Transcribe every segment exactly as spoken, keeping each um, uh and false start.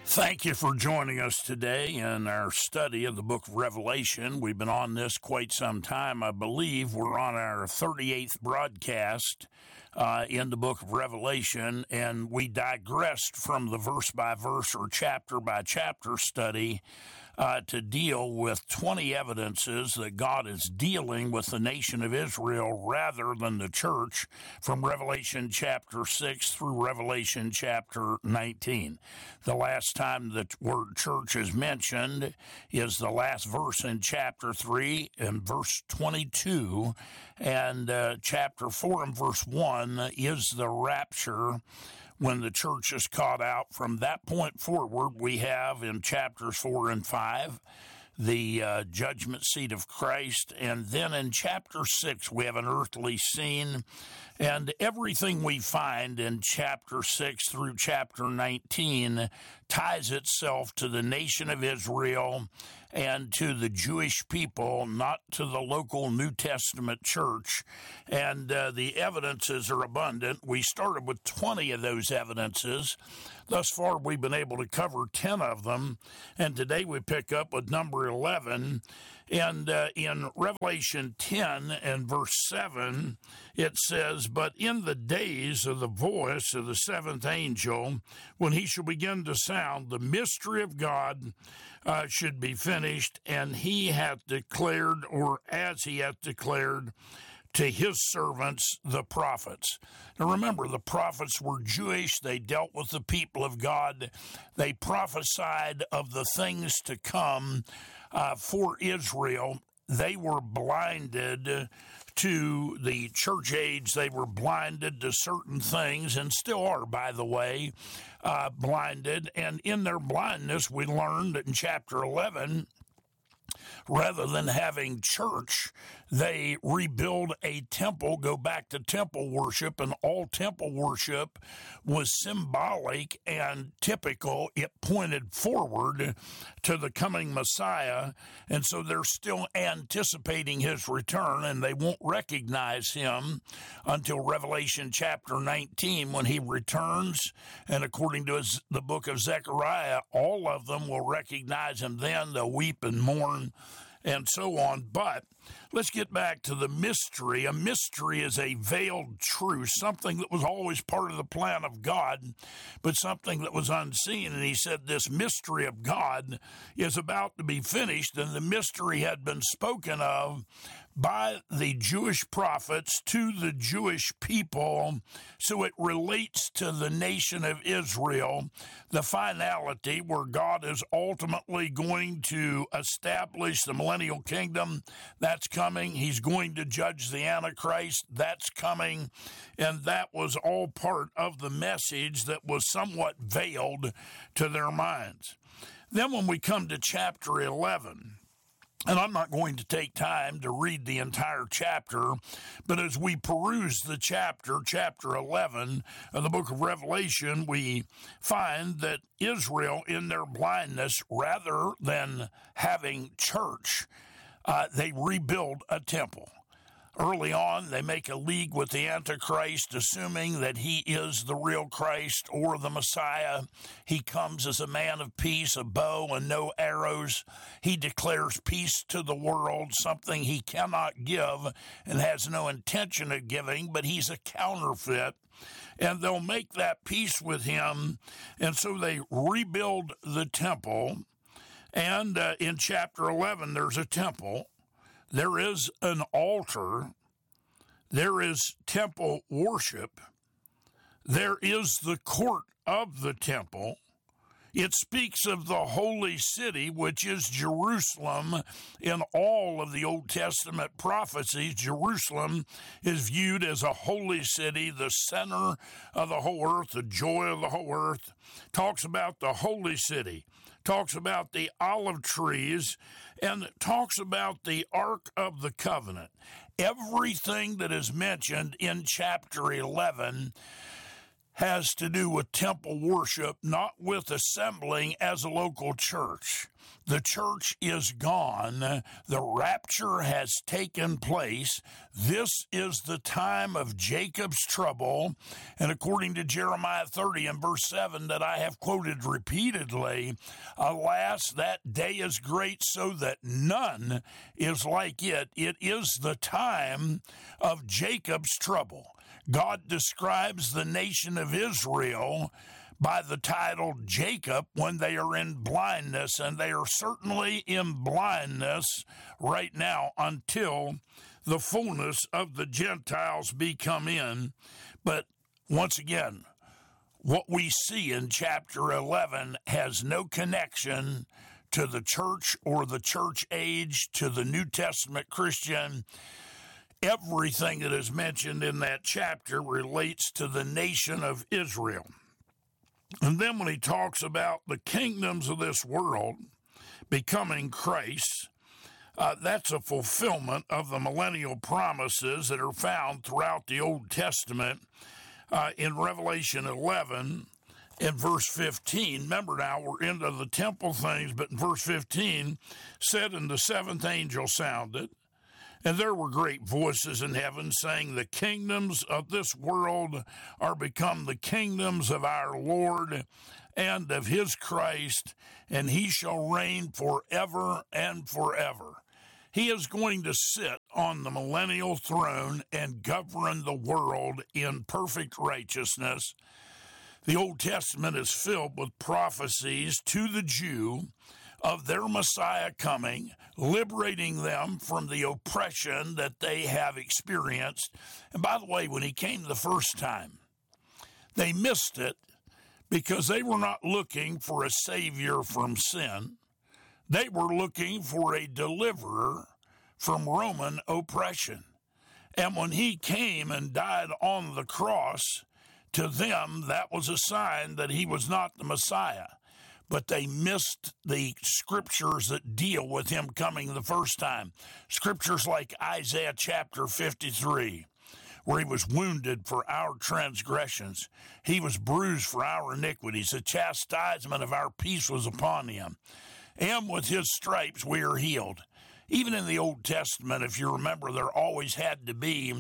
Thank you for joining us today in our study of the book of Revelation. We've been on this quite some time. I believe we're on our thirty-eighth broadcast uh, in the book of Revelation, and we digressed from the verse-by-verse or chapter-by-chapter study uh, to deal with twenty evidences that God is dealing with the nation of Israel rather than the church from Revelation chapter six through Revelation chapter nineteen. The last time the word church is mentioned is the last verse in chapter three and verse twenty-two, and uh, chapter four and verse one is the rapture when the church is caught out. From that point forward, we have in chapters four and five the uh, judgment seat of Christ, and then in chapter six we have an earthly scene, and everything we find in chapter six through chapter nineteen ties itself to the nation of Israel and to the Jewish people, not to the local New Testament church, and uh, the evidences are abundant. We started with twenty of those evidences. Thus far, we've been able to cover ten of them, and today we pick up with number eleven. And uh, in Revelation ten and verse seven, it says, "But in the days of the voice of the seventh angel, when he shall begin to sound, the mystery of God uh, should be finished, and he hath declared, or as he hath declared, to his servants, the prophets." Now remember, the prophets were Jewish. They dealt with the people of God. They prophesied of the things to come uh, for Israel. They were blinded to the church age. They were blinded to certain things, and still are, by the way, uh, blinded. And in their blindness, we learned in chapter eleven, rather than having church, they rebuild a temple, go back to temple worship, and all temple worship was symbolic and typical. It pointed forward to the coming Messiah, and so they're still anticipating his return, and they won't recognize him until Revelation chapter nineteen when he returns, and according to his, the book of Zechariah, all of them will recognize him then. They'll weep and mourn and so on. But let's get back to the mystery. A mystery is a veiled truth, something that was always part of the plan of God, but something that was unseen. And he said this mystery of God is about to be finished, and the mystery had been spoken of by the Jewish prophets to the Jewish people, so it relates to the nation of Israel, the finality where God is ultimately going to establish the millennial kingdom. That's coming. He's going to judge the Antichrist. That's coming. And that was all part of the message that was somewhat veiled to their minds. Then when we come to chapter eleven, and I'm not going to take time to read the entire chapter, but as we peruse the chapter, chapter eleven of the book of Revelation, we find that Israel, in their blindness, rather than having church, uh, they rebuild a temple. Early on, they make a league with the Antichrist, assuming that he is the real Christ or the Messiah. He comes as a man of peace, a bow and no arrows. He declares peace to the world, something he cannot give and has no intention of giving, but he's a counterfeit. And they'll make that peace with him, and so they rebuild the temple. And uh, in chapter eleven, there's a temple. There is an altar, there is temple worship, there is the court of the temple. It speaks of the holy city, which is Jerusalem. In all of the Old Testament prophecies, Jerusalem is viewed as a holy city, the center of the whole earth, the joy of the whole earth. Talks about the holy city, talks about the olive trees, and talks about the Ark of the Covenant. Everything that is mentioned in chapter eleven has to do with temple worship, not with assembling as a local church. The church is gone. The rapture has taken place. This is the time of Jacob's trouble. And according to Jeremiah thirty and verse seven that I have quoted repeatedly, alas, that day is great so that none is like it. It is the time of Jacob's trouble. God describes the nation of Israel by the title Jacob when they are in blindness, and they are certainly in blindness right now until the fullness of the Gentiles be come in. But once again, what we see in chapter eleven has no connection to the church or the church age, to the New Testament Christian. Everything that is mentioned in that chapter relates to the nation of Israel. And then when he talks about the kingdoms of this world becoming Christ, uh, that's a fulfillment of the millennial promises that are found throughout the Old Testament uh, in Revelation eleven in verse fifteen. Remember now, we're into the temple things, but in verse fifteen, said, and the seventh angel sounded, and there were great voices in heaven saying, the kingdoms of this world are become the kingdoms of our Lord and of his Christ, and he shall reign forever and forever. He is going to sit on the millennial throne and govern the world in perfect righteousness. The Old Testament is filled with prophecies to the Jew of their Messiah coming, liberating them from the oppression that they have experienced. And by the way, when he came the first time, they missed it because they were not looking for a savior from sin. They were looking for a deliverer from Roman oppression. And when he came and died on the cross, to them that was a sign that he was not the Messiah. But they missed the scriptures that deal with him coming the first time. Scriptures like Isaiah chapter fifty-three, where he was wounded for our transgressions. He was bruised for our iniquities. The chastisement of our peace was upon him. And with his stripes we are healed. Even in the Old Testament, if you remember, there always had to be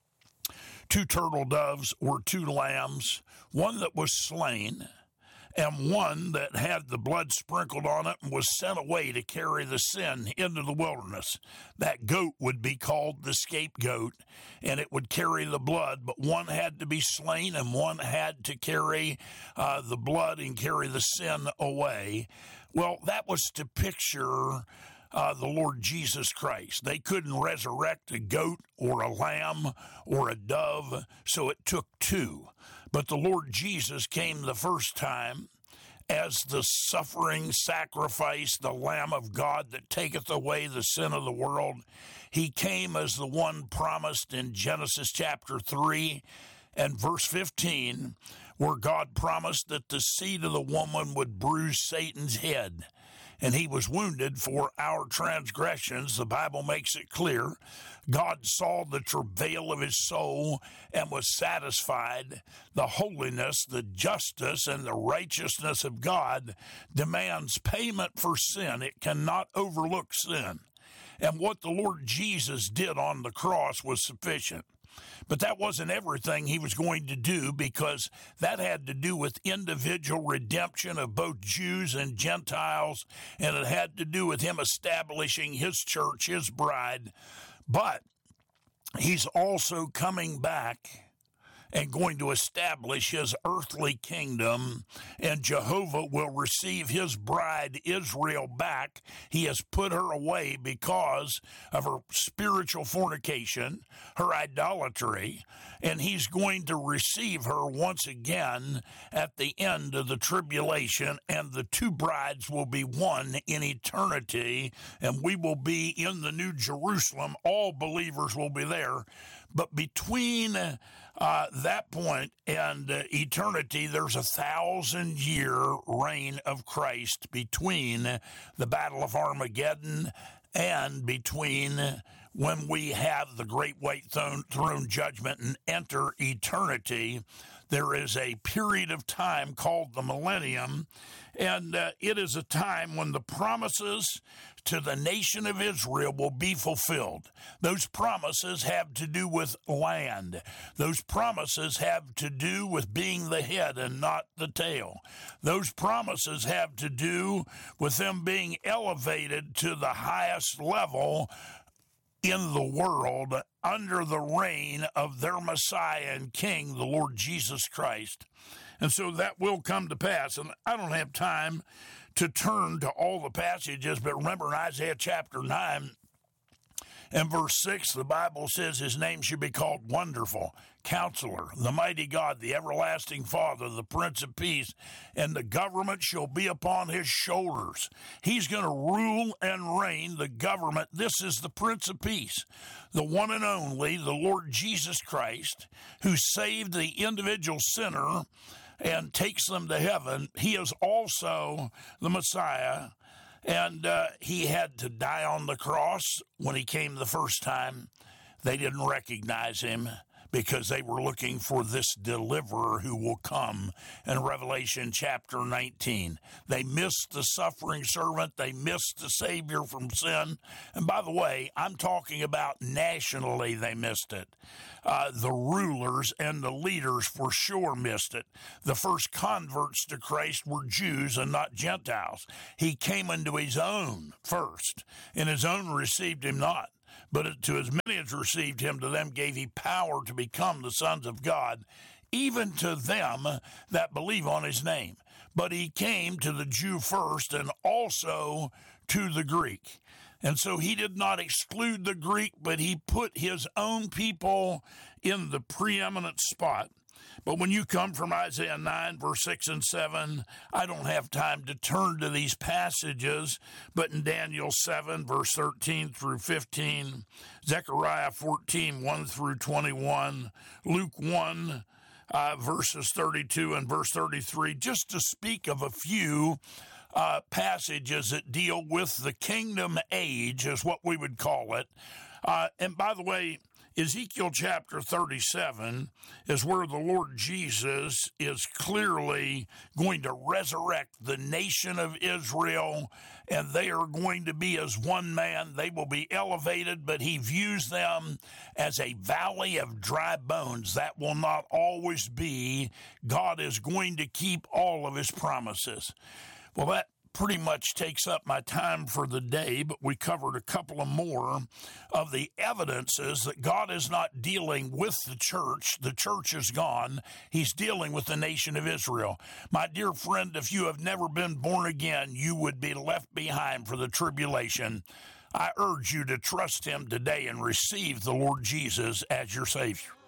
two turtle doves or two lambs, one that was slain, and one that had the blood sprinkled on it and was sent away to carry the sin into the wilderness. That goat would be called the scapegoat, and it would carry the blood, but one had to be slain and one had to carry uh, the blood and carry the sin away. Well, that was to picture Uh, the Lord Jesus Christ. They couldn't resurrect a goat or a lamb or a dove, so it took two. But the Lord Jesus came the first time as the suffering sacrifice, the Lamb of God that taketh away the sin of the world. He came as the one promised in Genesis chapter three and verse fifteen, where God promised that the seed of the woman would bruise Satan's head. And he was wounded for our transgressions. The Bible makes it clear. God saw the travail of his soul and was satisfied. The holiness, the justice, and the righteousness of God demands payment for sin. It cannot overlook sin. And what the Lord Jesus did on the cross was sufficient. But that wasn't everything he was going to do, because that had to do with individual redemption of both Jews and Gentiles, and it had to do with him establishing his church, his bride. But he's also coming back and going to establish his earthly kingdom, and Jehovah will receive his bride Israel back. He has put her away because of her spiritual fornication, her idolatry, and he's going to receive her once again at the end of the tribulation, and the two brides will be one in eternity, and we will be in the New Jerusalem. All believers will be there. But between uh, that point and uh, eternity, there's a thousand-year reign of Christ between the Battle of Armageddon and between when we have the great white throne, throne judgment and enter eternity. There is a period of time called the millennium, and uh, it is a time when the promises to the nation of Israel will be fulfilled. Those promises have to do with land. Those promises have to do with being the head and not the tail. Those promises have to do with them being elevated to the highest level in the world under the reign of their Messiah and King, the Lord Jesus Christ. And so that will come to pass. And I don't have time to turn to all the passages, but remember in Isaiah chapter nine and verse six, the Bible says his name should be called Wonderful, Counselor, the Mighty God, the Everlasting Father, the Prince of Peace, and the government shall be upon his shoulders. He's going to rule and reign the government. This is the Prince of Peace, the one and only, the Lord Jesus Christ, who saved the individual sinner and takes them to heaven. He is also the Messiah, and uh, he had to die on the cross when he came the first time. They didn't recognize him because they were looking for this deliverer who will come in Revelation chapter nineteen. They missed the suffering servant. They missed the Savior from sin. And by the way, I'm talking about nationally they missed it. Uh, the rulers and the leaders for sure missed it. The first converts to Christ were Jews and not Gentiles. He came into his own first, and his own received him not. But to as many as received him, to them gave he power to become the sons of God, even to them that believe on his name. But he came to the Jew first and also to the Greek. And so he did not exclude the Greek, but he put his own people in the preeminent spot. But when you come from Isaiah nine, verse six and seven, I don't have time to turn to these passages, but in Daniel seven, verse thirteen through fifteen, Zechariah fourteen, one through twenty-one, Luke one, uh, verses thirty-two and verse thirty-three, just to speak of a few uh, passages that deal with the kingdom age, is what we would call it. Uh, and by the way, Ezekiel chapter thirty-seven is where the Lord Jesus is clearly going to resurrect the nation of Israel, and they are going to be as one man. They will be elevated, but he views them as a valley of dry bones. That will not always be. God is going to keep all of his promises. Well, that pretty much takes up my time for the day, but we covered a couple of more of the evidences that God is not dealing with the church. The church is gone. He's dealing with the nation of Israel. My dear friend, if you have never been born again, you would be left behind for the tribulation. I urge you to trust him today and receive the Lord Jesus as your Savior.